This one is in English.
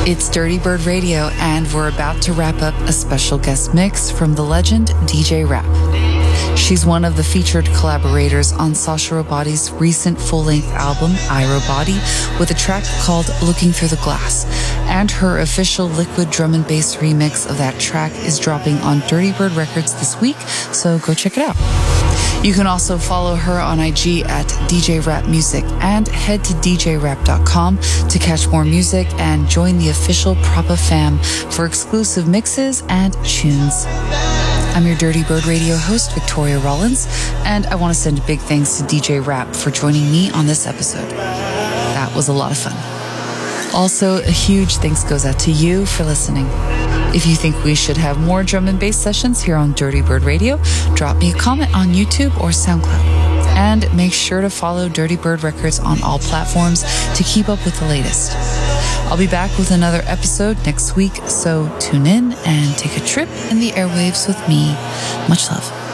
It's Dirty Bird Radio, and we're about to wrap up a special guest mix from the legend DJ Rap. She's one of the featured collaborators on Sasha Roboti's recent full-length album, iRoboti, with a track called Looking Through the Glass. And her official liquid drum and bass remix of that track is dropping on Dirty Bird Records this week, so go check it out. You can also follow her on IG at DJ Rap Music and head to djrap.com to catch more music and join the official Propa fam for exclusive mixes and tunes. I'm your Dirty Bird Radio host, Victoria Rollins, and I want to send a big thanks to DJ Rap for joining me on this episode. That was a lot of fun. Also, a huge thanks goes out to you for listening. If you think we should have more drum and bass sessions here on Dirty Bird Radio, drop me a comment on YouTube or SoundCloud. And make sure to follow Dirty Bird Records on all platforms to keep up with the latest. I'll be back with another episode next week, so tune in and take a trip in the airwaves with me. Much love.